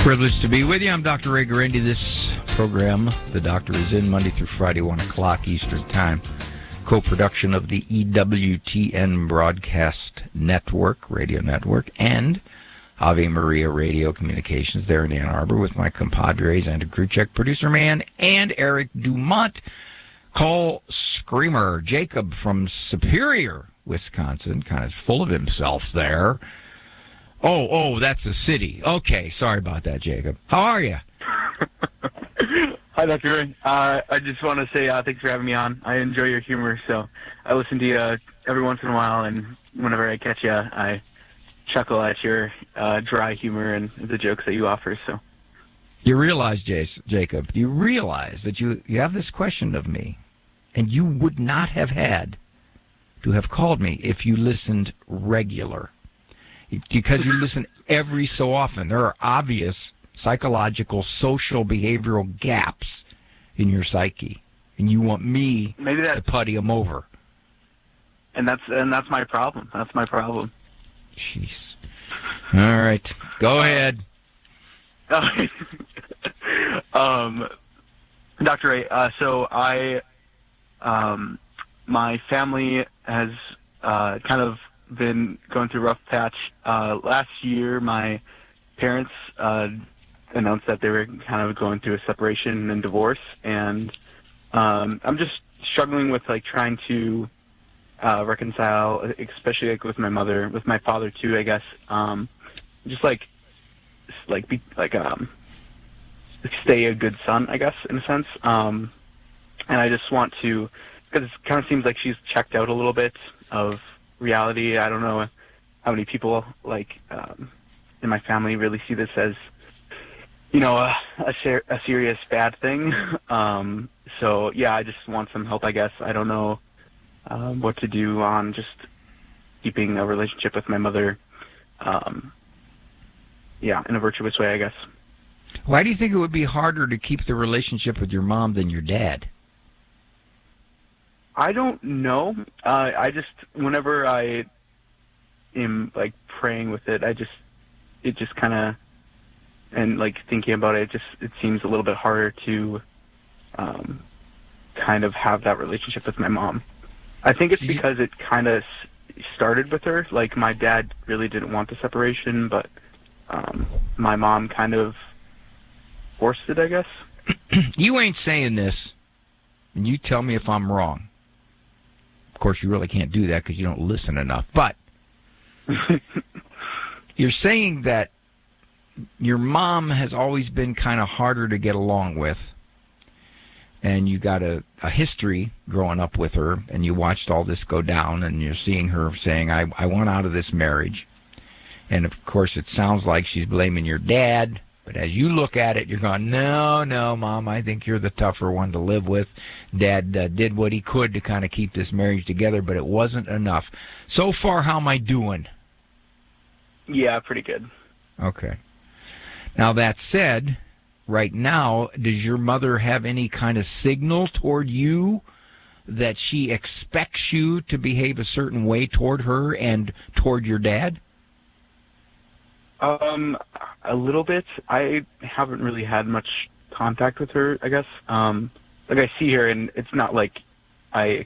Privileged to be with you. I'm Dr. Ray Guarendi. This program, The Doctor is In, Monday through Friday, 1 o'clock Eastern Time. Co-production of the EWTN Broadcast Network, Radio Network, and Ave Maria Radio Communications there in Ann Arbor with my compadres, Andrew Kruchek, producer man, and Eric Dumont. Call Screamer. Jacob from Superior, Wisconsin, kind of full of himself there. Oh, that's the city. Okay, sorry about that, Jacob. How are you? Hi, Dr. Ray. I just want to say thanks for having me on. I enjoy your humor, so I listen to you every once in a while, and whenever I catch you, I chuckle at your dry humor and the jokes that you offer. So, you realize, Jacob, you realize that you have this question of me, and you would not have had to have called me if you listened regular. Because you listen every so often. There are obvious psychological, social, behavioral gaps in your psyche, and you want me to putty them over. And that's my problem. That's my problem. Jeez. All right, go ahead. Dr. Ray, so my family has kind of been going through a rough patch. Last year, my parents announced that they were kind of going through a separation and divorce, and I'm just struggling with trying to reconcile, especially with my mother, with my father too, I guess. Just stay a good son, I guess, in a sense. And I just want to, because it kind of seems like she's checked out a little bit of reality. I don't know how many people in my family really see this as, a serious bad thing. So yeah, I just want some help, I guess. I don't know what to do on just keeping a relationship with my mother, in a virtuous way, I guess. Why do you think it would be harder to keep the relationship with your mom than your dad? I don't know. I just, whenever I am praying with it, it just kind of, and thinking about it, it seems a little bit harder to kind of have that relationship with my mom. I think it's because it kind of started with her. My dad really didn't want the separation, but my mom kind of forced it, I guess. You ain't saying this, and you tell me if I'm wrong. Of course, you really can't do that because you don't listen enough. But you're saying that your mom has always been kind of harder to get along with, and you got a history growing up with her, and you watched all this go down, and you're seeing her saying, I want out of this marriage. And, of course, it sounds like she's blaming your dad. But as you look at it, you're going, no, Mom, I think you're the tougher one to live with. Dad did what he could to kind of keep this marriage together, but it wasn't enough. So far, how am I doing? Yeah, pretty good. Okay. Now, that said, right now, does your mother have any kind of signal toward you that she expects you to behave a certain way toward her and toward your dad? A little bit. I haven't really had much contact with her, I guess. I see her, and it's not like I